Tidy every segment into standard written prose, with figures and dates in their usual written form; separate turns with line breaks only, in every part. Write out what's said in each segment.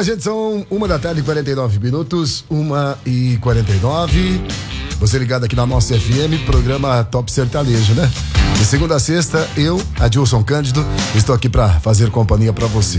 gente, são 1h49, 1h49. Você ligado aqui na nossa FM, programa Top Sertanejo, né? De segunda a sexta, eu, Adilson Cândido, estou aqui para fazer companhia para você.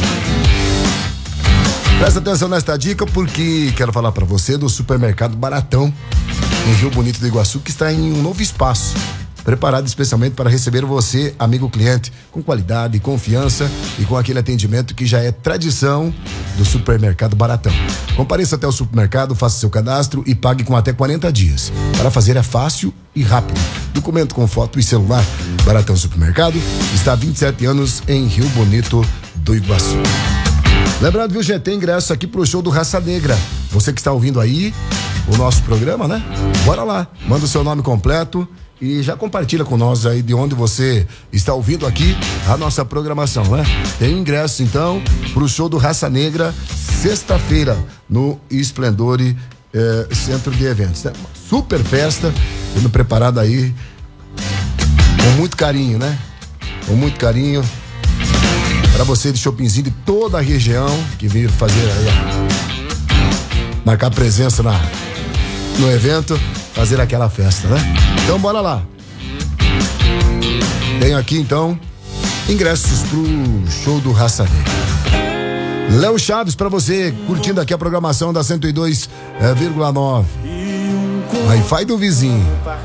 Presta atenção nesta dica porque quero falar para você do Supermercado Baratão, em Rio Bonito do Iguaçu, que está em um novo espaço, preparado especialmente para receber você, amigo cliente, com qualidade, confiança e com aquele atendimento que já é tradição do Supermercado Baratão. Compareça até o supermercado, faça seu cadastro e pague com até 40 dias. Para fazer é fácil e rápido. Documento com foto e celular. Baratão Supermercado está há 27 anos em Rio Bonito do Iguaçu. Lembrando, viu, gente, tem ingresso aqui pro show do Raça Negra. Você que está ouvindo aí o nosso programa, né? Bora lá, manda o seu nome completo e já compartilha com nós aí de onde você está ouvindo aqui a nossa programação, né? Tem ingresso, então, pro show do Raça Negra, sexta-feira, no Esplendore Centro de Eventos. Né? Uma super festa, sendo preparada aí com muito carinho, né? Com muito carinho para você de Shoppingzinho de toda a região que veio fazer aí, marcar presença no evento, fazer aquela festa, né? Então bora lá. Tenho aqui então ingressos pro show do Raça Negra. Léo Chaves pra você curtindo aqui a programação da 102,9. Wi-Fi do vizinho.